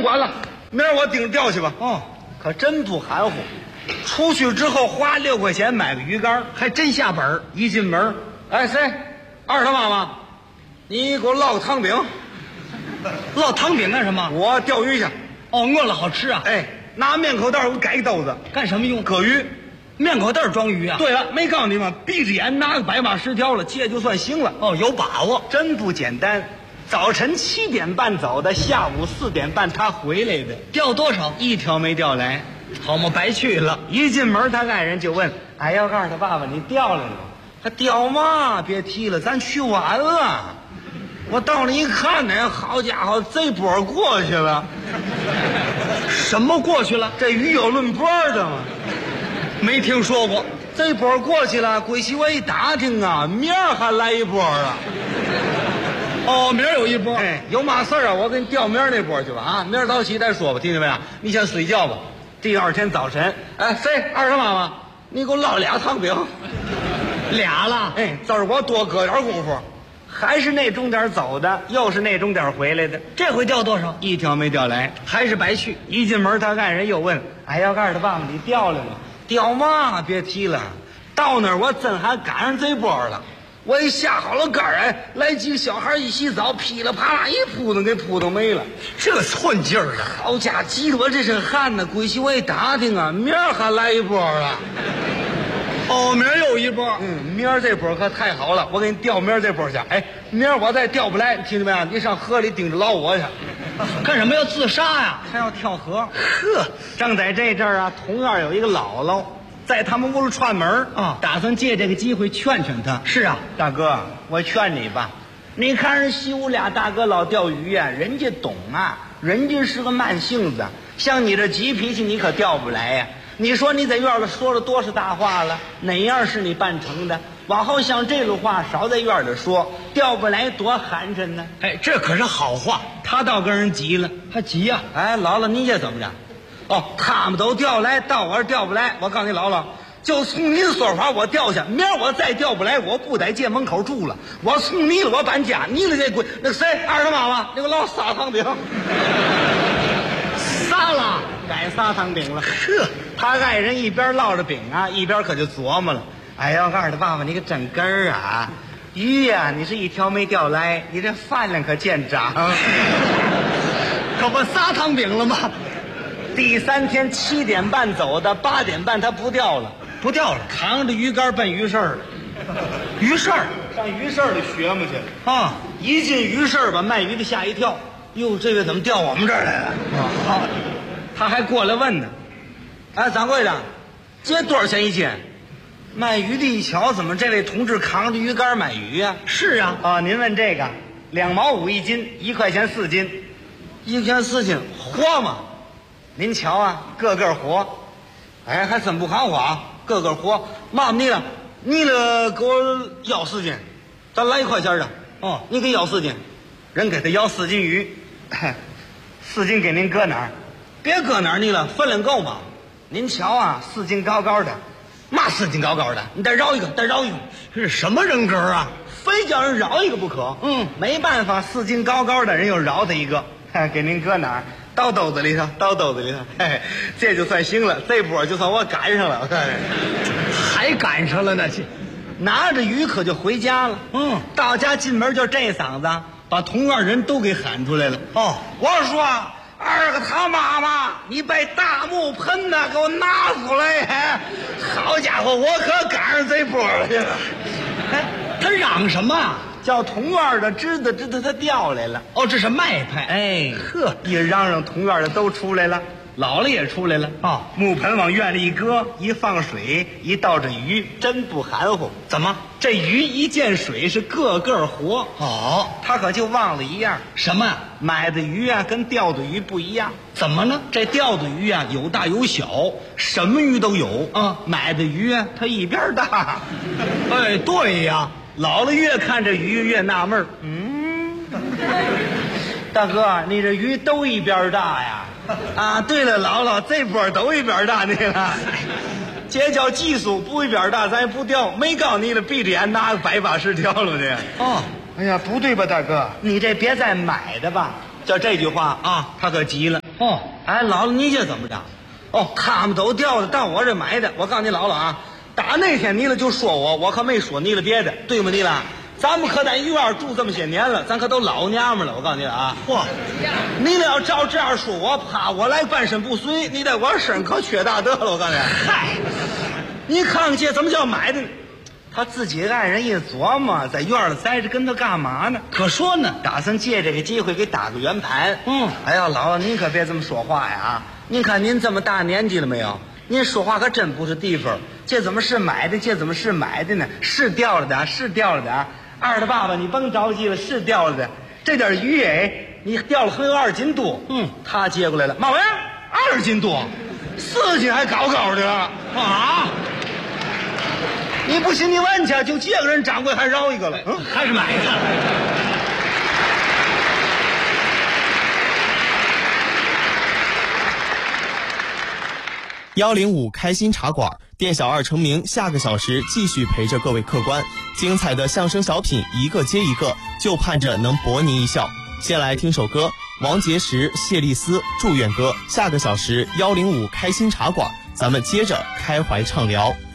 甭管了，明儿我盯着钓去吧。 哦， 可真不含糊，出去之后花6块钱买个鱼竿， 还真下本儿。 一进门，哎，谁？二他妈妈，你给我烙个汤饼， 烙汤饼干什么？ 我钓鱼去。 哦，饿了好吃啊。 哎，拿面口袋我改一兜子， 干什么用？ 搁鱼。 面口袋装鱼啊？ 对了，没告诉你吗？闭着眼拿个100码10条了，这就算行了。 哦，有把握。 真不简单。早晨7点半走的，下午4点半他回来的。 钓多少？ 一条没钓来， 好嘛，白去了。 一进门，他爱人就问：“哎，要告诉他爸爸，你钓来了吗？”他钓嘛，别提了，咱去晚了。我到那一看呢，好家伙，这波过去了。 什么过去了？ 这鱼有论波的吗？ 没听说过。 这波过去了，归西我一打听啊，明儿还来一波啊。 哦，明儿有一波。 哎，有嘛事儿啊？我给你调明儿那波去吧啊！明儿早起再说吧，听见没有？你先睡觉吧。第二天早晨，哎，谁？二他妈妈，你给我烙俩汤饼。 俩了。 哎，这儿我多搁点功夫，还是那钟点走的，又是那钟点回来的。 这回钓多少？ 一条没钓来， 还是白去。 一进门，他爱人又问：“哎，要告诉他爸爸，你钓来了吗？”钓嘛，别提了。到那儿我真还赶上这波了。我一下好了杆儿，哎，来几个小孩一洗澡，噼里啪啦一扑腾给扑腾没了。 这寸劲儿啊！ 好家伙，急得我这身汗呢。归西我一打听啊，明儿还来一波了。 哦，明儿又一波。 明儿这波可太好了，我给你调明儿这波去。哎，明儿我再调不来，听见没有？你上河里盯着捞我去。 干什么要自杀呀？ 还要跳河？呵，正在这阵儿啊，同院有一个姥姥在他们屋里串门啊， 打算借这个机会劝劝他。 是啊， 大哥，我劝你吧，你看人西屋俩大哥老钓鱼呀，人家懂啊，人家是个慢性子，像你这急脾气，你可钓不来呀。你说你在院里说了多少大话了？哪样是你办成的？往后像这种话少在院里说，钓不来多寒碜呢。 哎，这可是好话。 他倒跟人急了， 他急呀。 哎，姥姥你这怎么着？哦，他们都钓来，到我这钓不来。我告诉你，姥姥，就从您说法，我钓下，明儿我再钓不来，我不在街门口住了，我从你了，我搬家，你了这鬼，那个谁，二他妈妈，那个老撒汤饼， 撒了， 该撒汤饼了。呵，他爱人一边烙着饼啊，一边可就琢磨了。哎呀，我告诉他爸爸，你可真根儿啊！鱼呀，你是一条没钓来，你这饭量可见长。 可不撒汤饼了吗？ 第3天7点半走的，8点半他不钓了， 不钓了， 扛着鱼竿奔鱼市儿， 鱼市儿上鱼市儿里学嘛去啊！ 一进鱼市儿把卖鱼的吓一跳，哟，这位怎么调我们这儿来了？ 好， 他还过来问呢，哎，掌柜的，这多少钱一斤？卖鱼的一瞧，怎么这位同志扛着鱼竿买鱼呀？ 是啊， 啊，您问这个，2毛5一斤，1块钱4斤，1块钱4斤，活吗？您瞧啊，个个活，哎，还真不含糊，个个活。妈，你了给我要4斤，咱来1块钱的。 哦， 你给要4斤，人给他要4斤鱼，4斤给您搁哪儿？别搁哪儿你了，分量够吗？您瞧啊，4斤高高的，嘛4斤高高的？你再饶一个，再饶一个。 这是什么人格啊？ 非叫人饶一个不可。没办法，4斤高高的人又饶他一个，给您搁哪儿？到兜子里头，到兜子里头，嘿，这就算行了，这波就算我赶上了。我看还赶上了呢，这拿着鱼可就回家了。到家进门就这嗓子，把同院人都给喊出来了。 哦， 我说二个他妈妈，你把大木盆呢给我拿出来！好家伙，我可赶上这波了。 哎，他嚷什么啊？ 叫同院的知道他调来了。 哦，这是卖派。 哎呵，一嚷嚷，同院的都出来了，姥姥也出来了。 哦， 木盆往院里一搁，一放水，一倒着鱼，真不含糊。 怎么？ 这鱼一见水是个个活。 哦， 他可就忘了一样， 什么？ 买的鱼啊跟钓的鱼不一样。 怎么呢？ 这钓的鱼啊有大有小，什么鱼都有啊。 买的鱼啊它一边大。 哎，对呀。 姥姥越看这鱼越纳闷儿。大哥，你这鱼都一边大呀？啊，对了，姥姥，这波都一边大你了。这叫技术，不一边大咱也不钓。没告诉你了，闭着眼拿个100把10条了这。 哦， 哎呀，不对吧，大哥？你这别再买的吧？叫这句话啊， 他可急了。 哦， 哎，姥姥你这怎么着？哦，他们都掉的，到我这买的。我告诉你姥姥啊，打那天你了就说我可没说你了别的，对吗你了？咱们可在医院住这么些年了，咱可都老娘们了。我告诉你啊， 嚯， 你了要照这样说我，怕我来半身不遂，你在我身可缺大德了。我告诉你， 嗨， 你看看这怎么叫买的呢？他自己爱人一琢磨，在院里待着跟他干嘛呢？ 可说呢。 打算借这个机会给打个圆盘。哎呀，姥姥您可别这么说话呀！您看您这么大年纪了没有？您说话可真不是地方。这怎么是买的？这怎么是买的呢？是掉了的，是掉了的。二的爸爸，你甭着急了，是掉了的。这点鱼哎，你掉了很有2斤多。他接过来了，马文2斤多，4斤还高高的了啊！你不信你问去，就这个人掌柜还饶一个了。 还是买的。 105开心茶馆，店小二成名，下个小时继续陪着各位客官，精彩的相声小品一个接一个，就盼着能博您一笑。先来听首歌，王杰石、谢丽斯祝愿歌。下个小时105开心茶馆，咱们接着开怀畅聊。